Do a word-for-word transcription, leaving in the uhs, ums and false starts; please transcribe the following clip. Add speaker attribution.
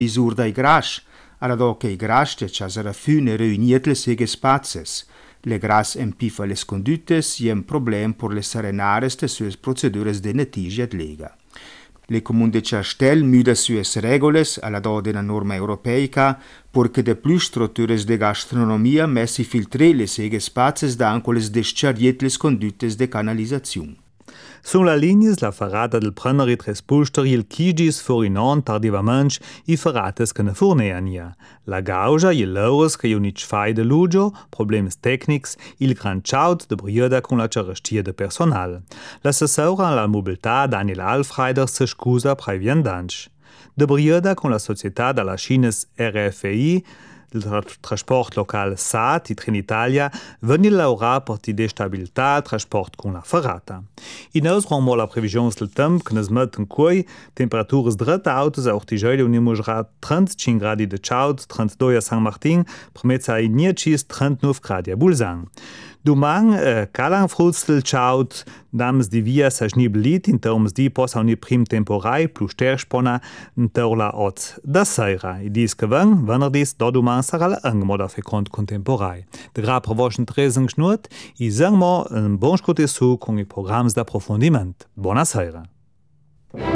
Speaker 1: Isur dai gras, alla che i gras che c'asera fune reuniet le seghe spazzes. Le gras empifa les conductes y un problem por les serenares de sues procedures de netigi ad lega. Le comune de Chastel müda sues regules alla do de la norma europeica porque de plus structures de gastronomia messi filtre le seghe spazzes da anco les desciariet les conductes de canalizazione.
Speaker 2: Sulla linea la ferrata del prenere tres pusteri il chigis forinon tardivamente i ferrates che ne forneania. La gauja i leurs che unic fai de lugio, problems tecnics, il gran chaut de briada con la cerestia de personal. L'assessora alla mobilità Daniel Alfreider se scusa previandanch. De briada con la società dalla Chines R F I, il trasport local S A T, Trenitalia, veni laura per ti destabilità trasport con la ferrata. In aus romo la previsions del temp che nes met en cui temperatures dret autos auch die Geule unimujra trentacinque gradi de chaud, trentadue a San Martin, promezza i niecis trentanove gradi a Bulzang. Dumang, eh, calang frulstel chaut, dams di via sa schnibelit, in terms di posa uni prim temporai, plus sterspona, in terla ot da seira. I dis gewang, wanerdis, do dumang saral angmoda fekont contemporai. De gra provoschen tresen schnurt, i sangmo un bon scote su con i programs d'approfondiment. Buona seira.